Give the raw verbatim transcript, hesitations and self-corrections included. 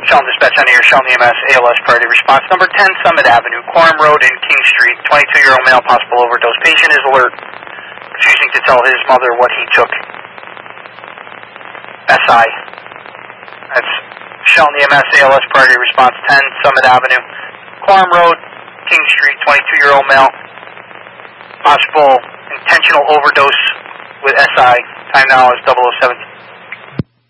Shelton Dispatch Center here, Shelton E M S, A L S priority response. Number ten, Summit Avenue, Quorum Road and King Street. twenty-two-year-old male, possible overdose. Patient is alert, refusing to tell his mother what he took. S I. That's Shelton E M S, A L S priority response, ten, Summit Avenue, Quorum Road, King Street. twenty-two-year-old male, possible intentional overdose with S I. Time now is double oh seven.